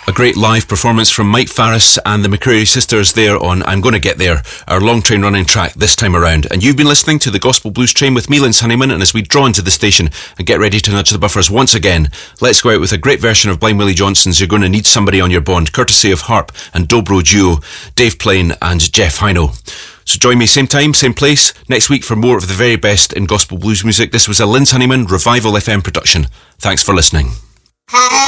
A great live performance from Mike Farris and the McCreary Sisters there on I'm Gonna Get There, our long train running track this time around. And you've been listening to the Gospel Blues Train with me, Linz Honeyman, and as we draw into the station and get ready to nudge the buffers once again, let's go out with a great version of Blind Willie Johnson's You're Gonna Need Somebody on Your Bond, courtesy of Harp and Dobro duo Dave Plain and Jeff Hino. So join me same time, same place, next week for more of the very best in gospel blues music. This was a Linz Honeyman Revival FM production. Thanks for listening.